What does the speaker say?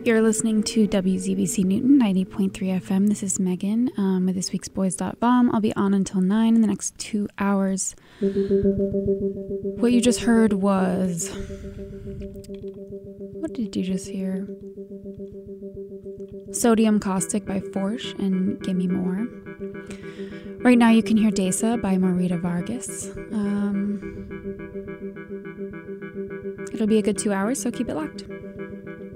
You're listening to WZBC Newton 90.3 FM. This is Megan with this week's Boys.vom. I'll be on until 9 in the next 2 hours. What you just heard was... What did you just hear? Sodium Caustic by Forsh and Gimme More. Right now you can hear Desa by Morita Vargas. It'll be a good 2 hours, so keep it locked.